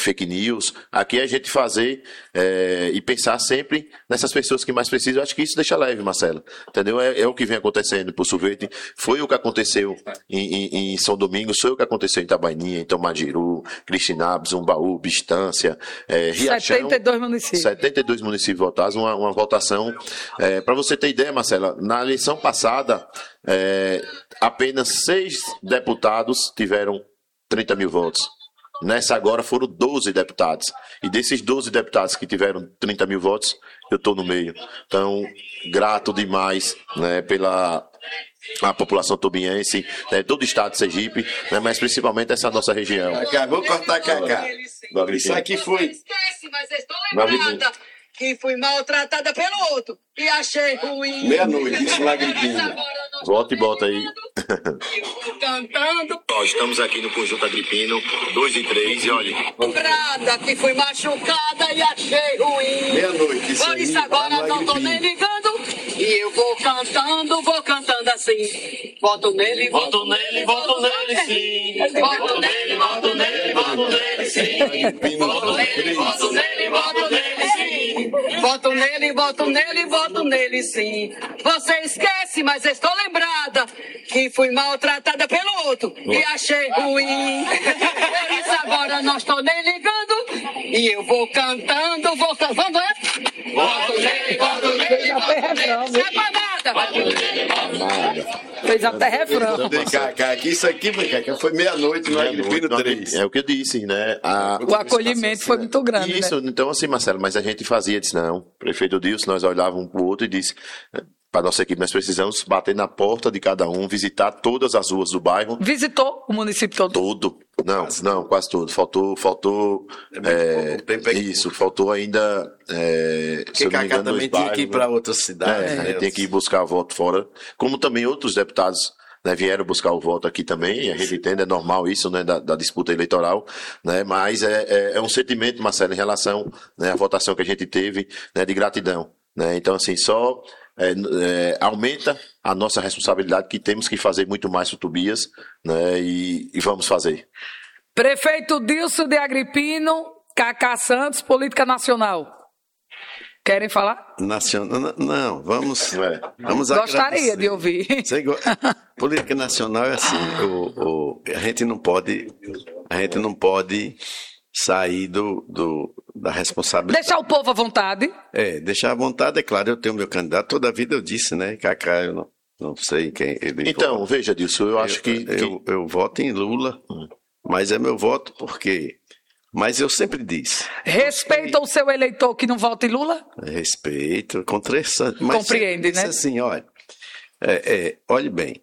fake news. Aqui é a gente fazer e pensar sempre nessas pessoas que mais precisam. Eu acho que isso deixa leve, Marcelo. Entendeu? É o que vem acontecendo por Sorvete. Foi o que aconteceu em São Domingos, foi o que aconteceu em Itabaininha, em Tomajiru, Cristinápolis, Umbaú, Bistância, Riachão. 72 municípios votados, uma votação. Para você ter ideia, Marcela, na eleição passada, apenas 6 deputados tiveram 30 mil votos. Nessa agora foram 12 deputados. E desses 12 deputados que tiveram 30 mil votos, eu estou no meio. Então, grato demais, né, pela a população tobiense, né, todo o estado de Sergipe, né, mas principalmente essa nossa região. Cacá, vou cortar, Cacá. Isso aqui foi... Esquece, mas eu estou lembrada que fui maltratada pelo outro e achei ruim. Meia-noite, isso na Agripina. Volta e bota aí. Cantando. Ó, estamos aqui no Conjunto Agripino, 2 e 3, e olha. Lembrada que fui machucada e achei ruim. Meia-noite, isso Por aí. isso agora não tô nem ligando. E eu vou cantando assim. Voto nele, Voto nele, voto nele, sim. voto nele, Voto nele, voto nele, sim. Voto nele, voto nele, voto nele, sim. voto nele, voto nele, sim. Você esquece, mas estou lembrada que fui maltratada pelo outro e achei ruim. Por isso agora não estou nem ligando e eu vou cantando, Vamos, é? Voto nele, voto nele, Fez até refrão. Cacá, aqui, isso aqui, Cacá, foi meia-noite no Agripino 3. É o que eu disse, né? O acolhimento foi muito grande, Isso, né? então assim, Marcelo, mas a gente fazia, disse, não, prefeito Dilson, nós olhávamos um pro outro e disse, para nossa equipe, nós precisamos bater na porta de cada um, visitar todas as ruas do bairro. Visitou o município todo? Todo. Não, quase todo. Faltou isso, faltou ainda, Porque Cacá também tinha que ir para outras cidades. Né? Tem que ir buscar voto fora, como também outros deputados, né, vieram buscar o voto aqui também, a gente entende, é normal isso, né, da disputa eleitoral, né, mas é um sentimento, Marcelo, em relação, né, à votação que a gente teve, né, de gratidão, né, então assim, só aumenta a nossa responsabilidade, que temos que fazer muito mais para o Tobias, né, e vamos fazer. Prefeito Dilson de Agripino, Cacá Santos, Política Nacional. Querem falar? Nacional, não, vamos Gostaria agradecer. de ouvir. Política nacional é assim, a gente não pode sair da responsabilidade. Deixar o povo à vontade. Deixar à vontade, é claro, eu tenho meu candidato, toda a vida eu disse, né, Cacá, eu não sei quem ele Então, vota. veja, Dilson, eu acho que... Eu voto em Lula, mas é meu voto porque... Mas eu sempre disse... Respeita o seu eleitor que não vota em Lula? Respeito, mas compreende, né? Assim, olha, olhe bem,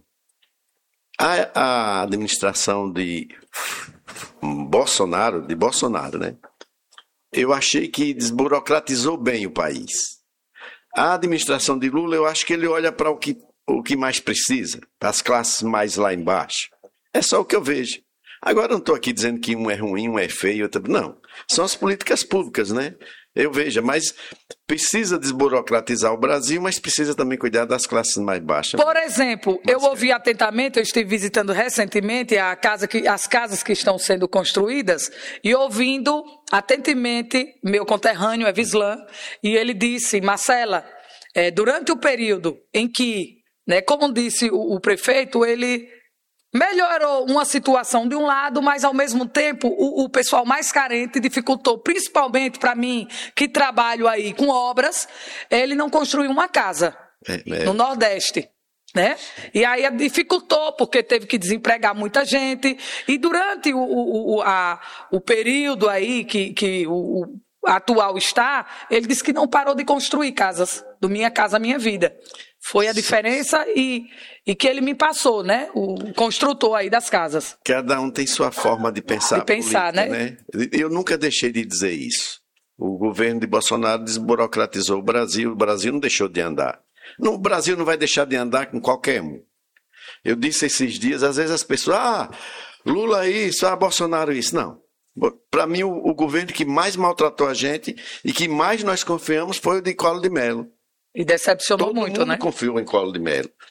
a administração de Bolsonaro, né? Eu achei que desburocratizou bem o país. A administração de Lula, eu acho que ele olha para o que mais precisa, para as classes mais lá embaixo. É só o que eu vejo. Agora não estou aqui dizendo que um é ruim, um é feio, outro... Não, são as políticas públicas, né? Eu vejo, mas precisa desburocratizar o Brasil, mas precisa também cuidar das classes mais baixas. Por exemplo, eu ouvi atentamente, eu estive visitando recentemente as casas que estão sendo construídas e ouvindo atentamente meu conterrâneo, Evislan, e ele disse, Marcela, durante o período em que, né, como disse o prefeito, ele... melhorou uma situação de um lado, mas ao mesmo tempo o pessoal mais carente dificultou, principalmente para mim, que trabalho aí com obras, ele não construiu uma casa no Nordeste, né? E aí dificultou, porque teve que desempregar muita gente, e durante o período aí que o atual está, ele disse que não parou de construir casas, do Minha Casa Minha Vida. Foi a diferença e que ele me passou, né? O construtor aí das casas. Cada um tem sua forma de pensar. De pensar, política, né? Eu nunca deixei de dizer isso. O governo de Bolsonaro desburocratizou o Brasil não deixou de andar. O Brasil não vai deixar de andar com qualquer um. Eu disse esses dias, às vezes as pessoas, Lula isso, Bolsonaro isso. Não. Para mim, o governo que mais maltratou a gente e que mais nós confiamos foi o de Collor de Mello. E decepcionou muito, né? Todo mundo confiou em Collor de Mello.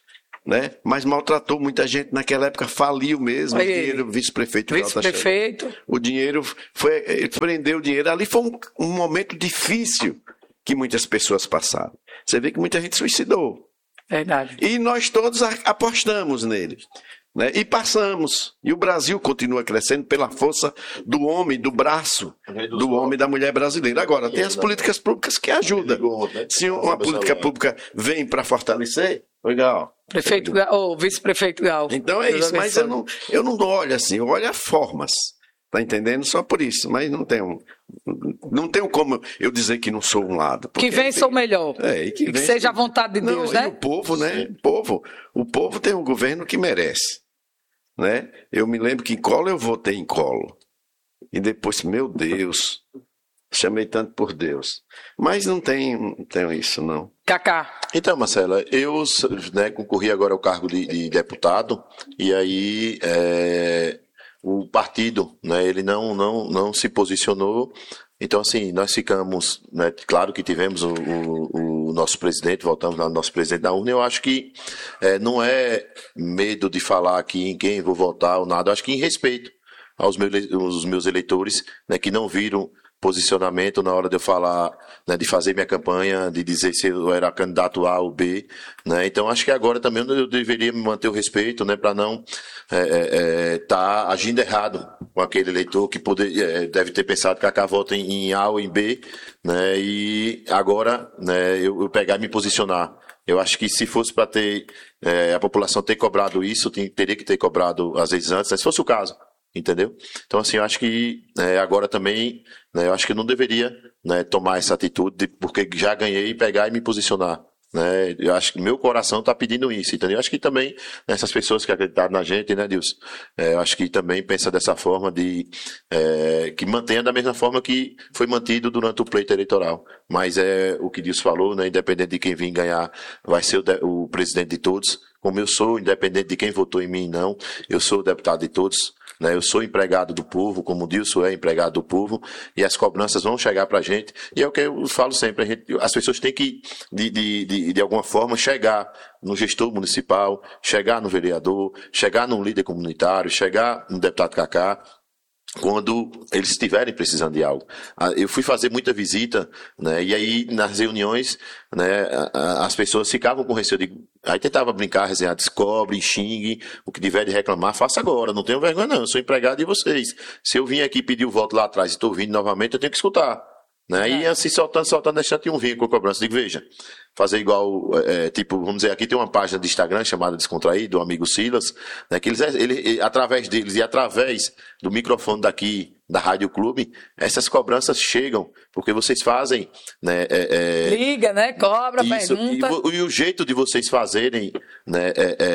né? Mas maltratou muita gente naquela época, faliu mesmo. Aí, o dinheiro, vice-prefeito. Vice-prefeito. O dinheiro, ele prendeu o dinheiro. Ali foi um momento difícil que muitas pessoas passaram. Você vê que muita gente suicidou. Verdade. E nós todos apostamos nele. Né? E passamos. E o Brasil continua crescendo pela força do homem, do braço do homem e da mulher brasileira. Agora, tem as políticas públicas que ajudam. Se uma política pública vem para fortalecer, legal. Prefeito ou vice-prefeito Gal. Então é isso, mas eu não olho assim, eu olho as formas. Tá entendendo? Só por isso, mas não tenho como eu dizer que não sou um lado. Que vença o melhor. E que seja a vontade de Deus, né? E o povo, né? O povo tem um governo que merece. Né? Eu me lembro que em Collor eu votei em Collor. E depois, meu Deus, chamei tanto por Deus. Mas não tenho isso, não. Cacá. Então, Marcela, eu concorri agora ao cargo de deputado, e aí o partido, né, ele não se posicionou. Então, assim, nós ficamos, né, claro que tivemos o nosso presidente, voltamos lá no nosso presidente da urna. Eu acho que não é medo de falar aqui em quem vou votar ou nada, eu acho que em respeito aos meus eleitores, né, que não viram posicionamento na hora de eu falar, né, de fazer minha campanha, de dizer se eu era candidato A ou B, né? Então acho que agora também eu deveria me manter o respeito, né, para não tá agindo errado com aquele eleitor que deve ter pensado que a vota em A ou em B, né? E agora, né, eu pegar e me posicionar. Eu acho que se fosse para ter a população ter cobrado isso, teria que ter cobrado às vezes antes, né, se fosse o caso. Entendeu? Então, assim, eu acho que agora também, né, eu acho que eu não deveria, né, tomar essa atitude, porque já ganhei, pegar e me posicionar. Né? Eu acho que meu coração está pedindo isso, entendeu? Eu acho que também essas pessoas que acreditaram na gente, né, Deus? Eu acho que também pensa dessa forma que mantenha da mesma forma que foi mantido durante o pleito eleitoral. Mas é o que Deus falou, né? Independente de quem vir ganhar, vai ser o presidente de todos. Como eu sou, independente de quem votou em mim, não, eu sou o deputado de todos. Né, eu sou empregado do povo, como o Dilson é empregado do povo, e as cobranças vão chegar para a gente, e é o que eu falo sempre, as pessoas têm que, de alguma forma, chegar no gestor municipal, chegar no vereador, chegar no líder comunitário, chegar no deputado Cacá, quando eles estiverem precisando de algo. Eu fui fazer muita visita, né, e aí nas reuniões, né, as pessoas ficavam com receio aí tentava brincar, resenhar, descobre, xingue, o que tiver de reclamar, faça agora, não tenho vergonha não, eu sou empregado de vocês. Se eu vim aqui pedir o voto lá atrás e estou vindo novamente, eu tenho que escutar. Né? E assim, soltando, deixando de um vinho com a cobrança. Digo, veja, fazer igual, tipo, vamos dizer, aqui tem uma página de Instagram chamada Descontraído, do amigo Silas, né, que ele, através deles e através do microfone daqui, da Rádio Clube, essas cobranças chegam, porque vocês fazem, né, liga, né, cobra, isso, pergunta. E o jeito de vocês fazerem, né,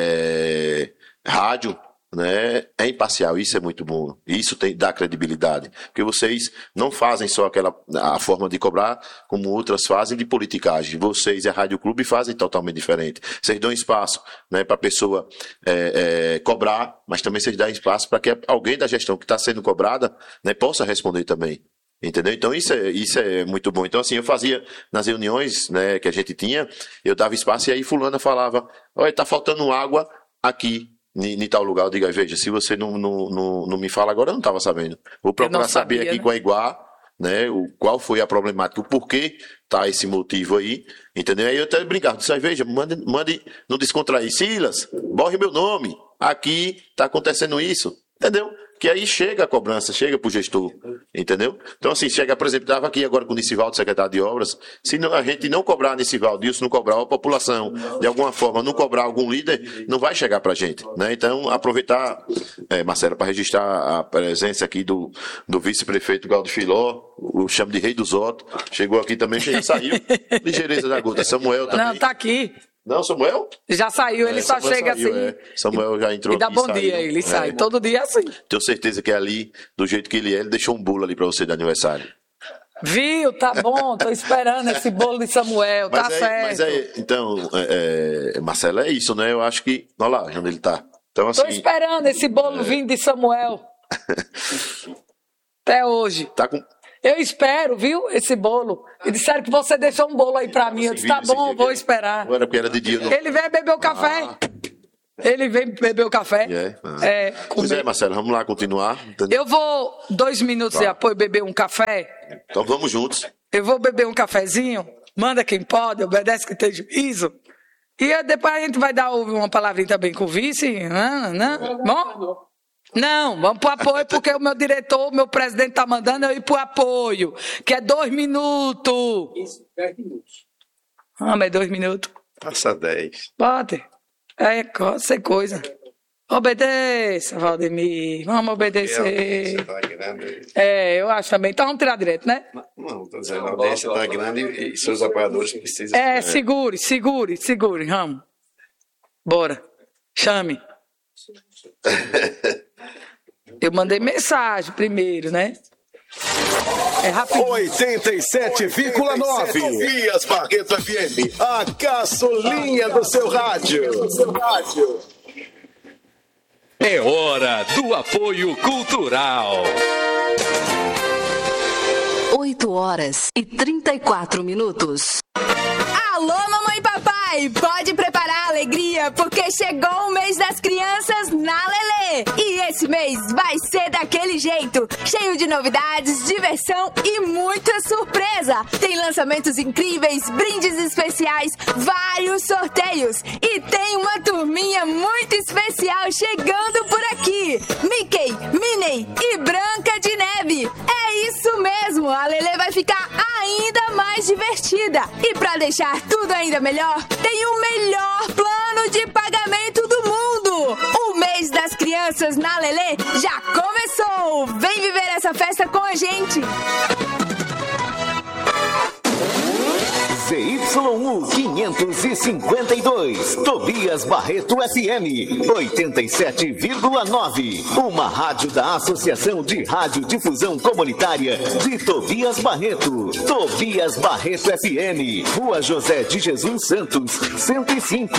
rádio, né, é imparcial, isso é muito bom, isso dá credibilidade, porque vocês não fazem só a forma de cobrar, como outras fazem de politicagem. Vocês e a Rádio Clube fazem totalmente diferente. Vocês dão espaço, né, para a pessoa cobrar, mas também vocês dão espaço para que alguém da gestão que está sendo cobrada, né, possa responder também. Entendeu? Então isso é muito bom. Então, assim, eu fazia nas reuniões, né, que a gente tinha, eu dava espaço e aí fulana falava, olha, tá faltando água aqui em tal lugar. Eu digo, veja, se você não me fala agora, eu não estava sabendo. Vou procurar saber aqui, né, com a Iguá, né, qual foi a problemática, o porquê tá esse motivo aí, entendeu? Aí eu até brincava, disse, veja, mande no Descontrair, Silas, borre meu nome, aqui tá acontecendo isso, entendeu? Que aí chega a cobrança, chega pro gestor, entendeu? Então, assim, chega, por exemplo, estava aqui agora com o Nicivaldo, secretário de obras, se a gente não cobrar Nicivaldo, isso não cobrar a população, de alguma forma, não cobrar algum líder, não vai chegar pra gente, né? Então, aproveitar, Marcelo, para registrar a presença aqui do vice-prefeito Galdo Filó, o chamo de Rei dos Otto, chegou aqui também, já saiu, ligeireza da gota, Samuel também. Não, tá aqui. Não, Samuel? Já saiu, ele só Samuel chega saiu, assim. Samuel já entrou e dá aqui, bom dia, ele sai. Todo dia assim. Tenho certeza que ali, do jeito que ele deixou um bolo ali pra você de aniversário. Viu? Tá bom, tô esperando esse bolo de Samuel, tá certo. Então, Marcelo, é isso, né? Eu acho que... Olha lá onde ele tá. Então, assim, tô esperando esse bolo vindo de Samuel. Até hoje. Tá com... Eu espero, viu, esse bolo. E disseram que você deixou um bolo aí pra mim. Eu disse, tá bom, vou esperar. Não era porque era de dia. Não. Ele veio beber o café. Ele vem beber o café. Pois é, Marcelo, vamos lá continuar. Entendeu? Eu vou 2 minutos de apoio beber um café. Então vamos juntos. Eu vou beber um cafezinho. Manda quem pode, obedece quem tem juízo. E depois a gente vai dar uma palavrinha também com o vice. Bom? Não, vamos pro apoio, porque o meu diretor, o meu presidente tá mandando eu ir pro apoio, que é 2 minutos. Isso, 10 minutos. Mas é 2 minutos. Passa 10. Pode. Sem coisa. Obedeça, Valdemir. Vamos obedecer. Tá grande. Eu acho também. Então vamos tirar direito, né? Não, tô dizendo, a audiência tá grande e seus apoiadores precisam. Segure. Vamos. Bora. Chame. Eu mandei mensagem primeiro, né? É rápido. 87,9 Tobias Barreto FM, a caçulinha do seu rádio. É hora do apoio cultural. 8h34. Alô, mamãe e papai, pode preparar a alegria, porque chegou o mês das crianças na Lelê. E esse mês vai ser daquele jeito, cheio de novidades, diversão e muita surpresa. Tem lançamentos incríveis, brindes especiais, vários sorteios. E tem uma turminha muito especial chegando por aqui. Mickey, Minnie e Branca de Neve. É isso mesmo, a Lelê vai ficar ainda mais divertida. E pra deixar tudo ainda melhor, tem o melhor plano de pagamento do mundo. O mês das crianças na Lelê já começou. Vem viver essa festa com a gente. ZYU 552, Tobias Barreto FM 87,9, uma rádio da Associação de Radiodifusão Comunitária de Tobias Barreto. Tobias Barreto FM, Rua José de Jesus Santos, 105.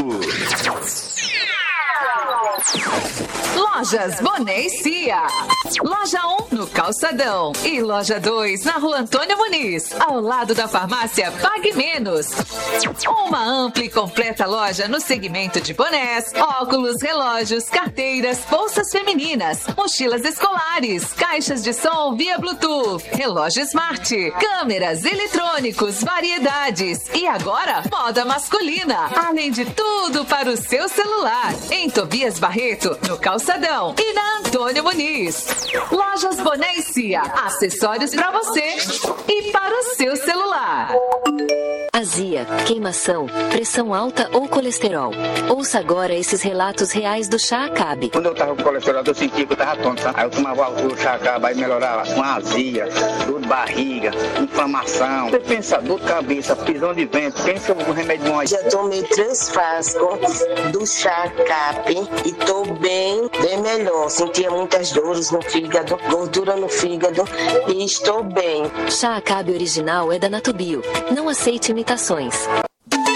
Lojas Boné e Cia. Loja 1 no Calçadão e Loja 2 na Rua Antônio Muniz, ao lado da farmácia Pague Menos. Uma ampla e completa loja no segmento de bonés, óculos, relógios, carteiras, bolsas femininas, mochilas escolares, caixas de som via Bluetooth, relógio smart, câmeras, eletrônicos, variedades e agora moda masculina, além de tudo para o seu celular. Em Tobias Barreto, no Calçadão e na Antônio Muniz. Lojas Boné e Cia, acessórios para você e para o seu celular. Azia, queimação, pressão alta ou colesterol. Ouça agora esses relatos reais do Chá Acabe. Quando eu tava com colesterol, eu sentia que eu tava tonto, sabe? Aí eu tomava o Chá Acabe, aí melhorava com azia, dor de barriga, inflamação. Você pensa, dor de cabeça, prisão de vento, pensa no remédio bom aí. Já tomei 3 frascos do Chá Acabe e tô bem melhor. Sentia muitas dores no fígado, gordura no fígado e estou bem. Chá Acabe original é da Natubio. Não aceite imitações.